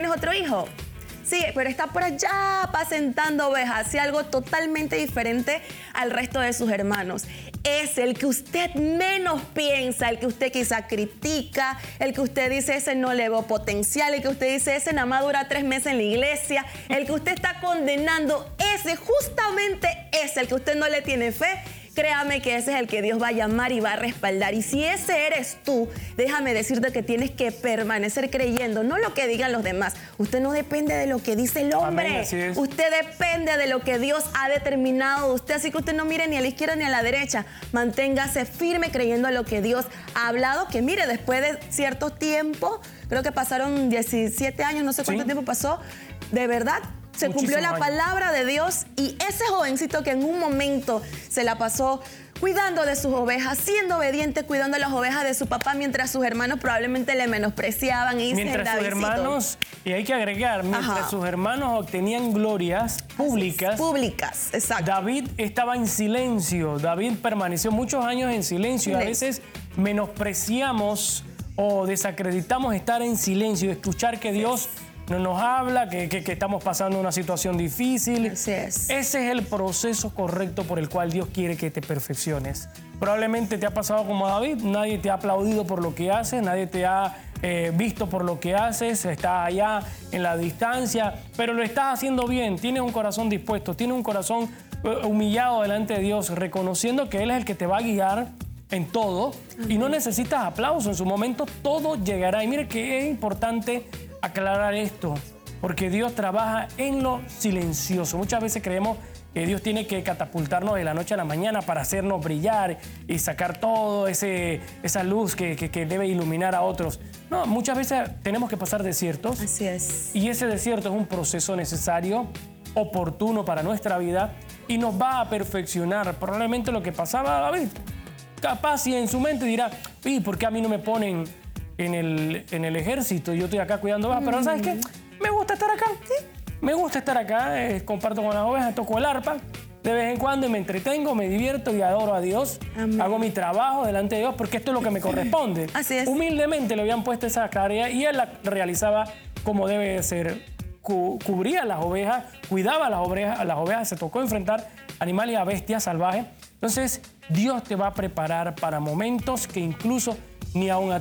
tienes otro hijo? Sí, pero está por allá apacentando ovejas, hace algo totalmente diferente al resto de sus hermanos. Es el que usted menos piensa, el que usted quizá critica, el que usted dice ese no le veo potencial, el que usted dice ese nada más dura 3 meses en la iglesia, el que usted está condenando, ese justamente es el que usted no le tiene fe. Créame que ese es el que Dios va a llamar y va a respaldar. Y si ese eres tú, déjame decirte que tienes que permanecer creyendo, no lo que digan los demás. Usted no depende de lo que dice el hombre. Amén, así es. Usted depende de lo que Dios ha determinado de usted. Así que usted no mire ni a la izquierda ni a la derecha. Manténgase firme creyendo a lo que Dios ha hablado. Que mire, después de cierto tiempo, creo que pasaron 17 años, no sé cuánto tiempo pasó, de verdad, se cumplió la palabra de Dios y ese jovencito que en un momento se la pasó cuidando de sus ovejas, siendo obediente, cuidando de las ovejas de su papá, mientras sus hermanos probablemente le menospreciaban. Y mientras sus hermanos, y hay que agregar, mientras sus hermanos obtenían glorias públicas. Públicas, exacto. David estaba en silencio. David permaneció muchos años en silencio. A veces menospreciamos o desacreditamos estar en silencio, escuchar que Dios no nos habla, que estamos pasando una situación difícil. Así es. Ese es el proceso correcto por el cual Dios quiere que te perfecciones. Probablemente te ha pasado como a David, nadie te ha aplaudido por lo que haces, nadie te ha visto por lo que haces, estás allá en la distancia, pero lo estás haciendo bien, tienes un corazón dispuesto, tienes un corazón humillado delante de Dios, reconociendo que Él es el que te va a guiar en todo. Y no necesitas aplauso, en su momento todo llegará. Y mire que es importante aclarar esto, porque Dios trabaja en lo silencioso. Muchas veces creemos que Dios tiene que catapultarnos de la noche a la mañana para hacernos brillar y sacar todo esa luz que debe iluminar a otros. No, muchas veces tenemos que pasar desiertos. Así es. Y ese desierto es un proceso necesario, oportuno para nuestra vida y nos va a perfeccionar. Probablemente lo que pasaba a David. Capaz y en su mente dirá, ¿y por qué a mí no me ponen en el ejército? Yo estoy acá cuidando ovejas, pero ¿sabes qué? Me gusta estar acá. Sí. Me gusta estar acá, comparto con las ovejas, toco el arpa de vez en cuando y me entretengo, me divierto y adoro a Dios. Amén. Hago mi trabajo delante de Dios porque esto es lo que me corresponde. Así es. Humildemente le habían puesto esa tarea y él la realizaba como debe de ser. Cubría las ovejas, cuidaba a las ovejas, se tocó enfrentar animales a bestias salvajes. Entonces, Dios te va a preparar para momentos que incluso ni aun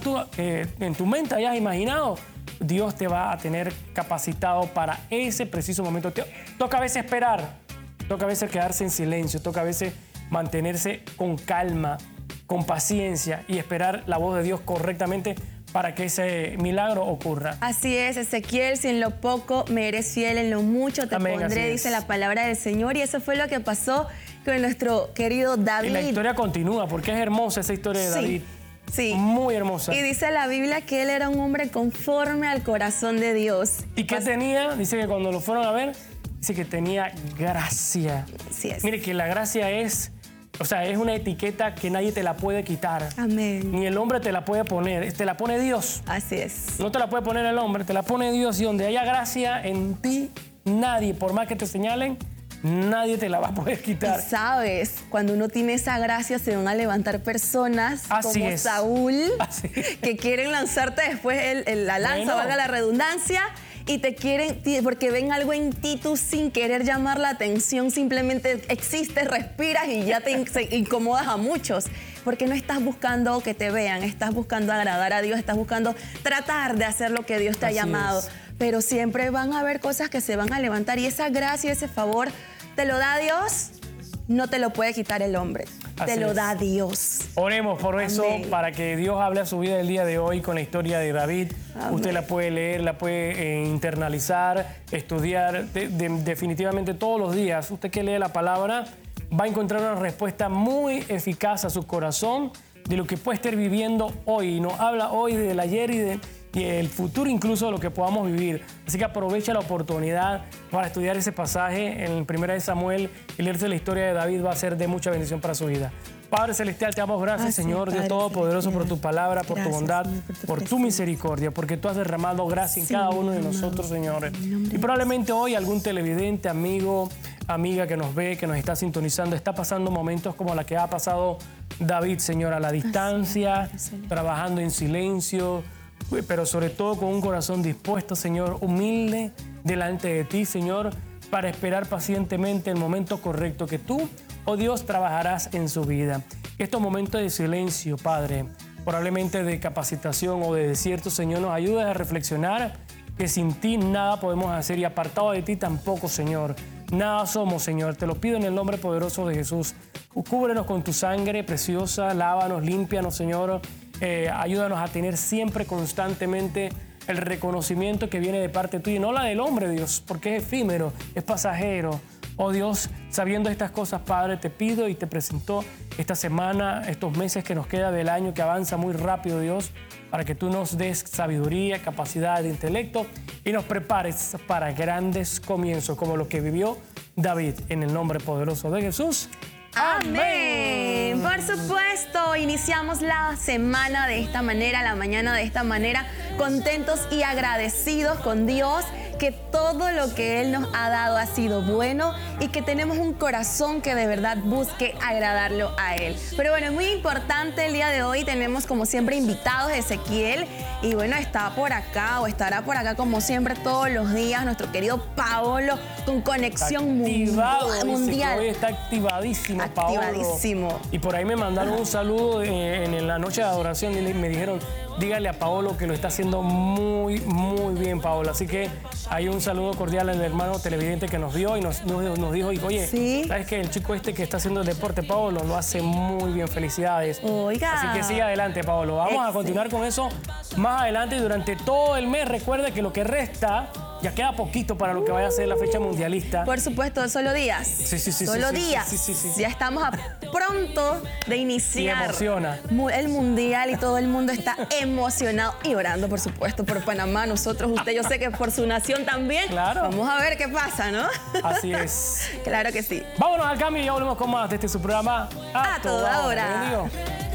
en tu mente hayas imaginado. Dios te va a tener capacitado para ese preciso momento. Toca a veces esperar, toca a veces quedarse en silencio, toca a veces mantenerse con calma, con paciencia y esperar la voz de Dios correctamente para que ese milagro ocurra. Así es, Ezequiel, si en lo poco me eres fiel, en lo mucho te pondré, dice la palabra del Señor. Y eso fue lo que pasó con nuestro querido David. Y la historia continúa, porque es hermosa esa historia de David. Sí. Muy hermosa. Y dice la Biblia que él era un hombre conforme al corazón de Dios. ¿Y qué tenía? Dice que cuando lo fueron a ver, dice que tenía gracia. Así es. Mire que la gracia es una etiqueta que nadie te la puede quitar. Amén. Ni el hombre te la puede poner, te la pone Dios. Así es. No te la puede poner el hombre, te la pone Dios. Y donde haya gracia en ti, nadie, por más que te señalen, nadie te la va a poder quitar. Y sabes, cuando uno tiene esa gracia, se van a levantar personas como Saúl, que quieren lanzarte después la lanza, valga la redundancia, y te quieren, porque ven algo en ti, tú sin querer llamar la atención, simplemente existes, respiras y ya te incomodas a muchos. Porque no estás buscando que te vean, estás buscando agradar a Dios, estás buscando tratar de hacer lo que Dios te ha llamado. Pero siempre van a haber cosas que se van a levantar y esa gracia, ese favor, te lo da Dios, no te lo puede quitar el hombre. Te lo da Dios. Oremos por eso, para que Dios hable a su vida el día de hoy con la historia de David. Amén. Usted la puede leer, la puede internalizar, estudiar definitivamente todos los días. Usted que lee la palabra va a encontrar una respuesta muy eficaz a su corazón de lo que puede estar viviendo hoy. Nos habla hoy del ayer y el futuro incluso de lo que podamos vivir. Así que aprovecha la oportunidad para estudiar ese pasaje en 1 Samuel y leerse la historia de David. Va a ser de mucha bendición para su vida. Padre Celestial, te damos gracias, Señor, Dios Todopoderoso, por tu palabra, por tu bondad, por tu misericordia, porque tú has derramado gracia en cada uno de nosotros, Señor. Y probablemente hoy algún televidente, amigo, amiga que nos ve, que nos está sintonizando, está pasando momentos como la que ha pasado David, Señor, a la distancia, trabajando en silencio, pero sobre todo con un corazón dispuesto, Señor, humilde delante de ti, Señor, para esperar pacientemente el momento correcto que tú, oh Dios, trabajarás en su vida. Estos momentos de silencio, Padre, probablemente de capacitación o de desierto, Señor, nos ayudes a reflexionar que sin ti nada podemos hacer y apartado de ti tampoco, Señor. Nada somos, Señor. Te lo pido en el nombre poderoso de Jesús. Cúbrenos con tu sangre preciosa, lávanos, límpianos, Señor. Ayúdanos a tener siempre, constantemente, el reconocimiento que viene de parte tuya y no la del hombre, Dios, porque es efímero, es pasajero. Oh Dios, sabiendo estas cosas, Padre, te pido y te presento esta semana, estos meses que nos queda del año que avanza muy rápido, Dios, para que tú nos des sabiduría, capacidad de intelecto y nos prepares para grandes comienzos como los que vivió David. En el nombre poderoso de Jesús. Amén. Por supuesto, iniciamos la semana de esta manera, la mañana de esta manera, contentos y agradecidos con Dios, que todo lo que Él nos ha dado ha sido bueno y que tenemos un corazón que de verdad busque agradarlo a Él. Pero bueno, es muy importante el día de hoy, tenemos como siempre invitados, Ezequiel, y bueno, está por acá o estará por acá como siempre todos los días nuestro querido Paolo con conexión mundial. Hoy está activadísimo, Paolo. Activadísimo. Y por ahí me mandaron un saludo en la noche de adoración y me dijeron, dígale a Paolo que lo está haciendo muy, muy bien, Paolo. Así que hay un saludo cordial al hermano televidente que nos vio y nos dijo, oye, ¿sí? ¿Sabes que el chico este que está haciendo el deporte, Paolo, lo hace muy bien? Felicidades. Oiga. Así que sigue adelante, Paolo. Vamos a continuar con eso más adelante y durante todo el mes. Recuerda que lo que resta, ya queda poquito para lo que vaya a ser la fecha mundialista. Por supuesto, solo días. Sí. Solo días. Sí. Ya estamos a pronto de iniciar. Y emociona. El mundial y todo el mundo está emocionado y orando, por supuesto, por Panamá. Nosotros, usted, yo sé que por su nación también. Claro. Vamos a ver qué pasa, ¿no? Así es. Claro que sí. Vámonos al cambio y ya volvemos con más de su programa A Toda Hora.